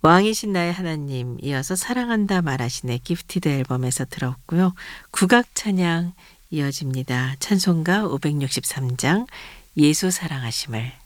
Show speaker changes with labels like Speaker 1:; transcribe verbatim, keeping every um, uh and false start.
Speaker 1: 왕이신 나의 하나님 이어서 사랑한다 말하시네 기프티드 앨범에서 들었고요. 국악 찬양 이어집니다. 찬송가 오백육십삼 장 예수 사랑하심을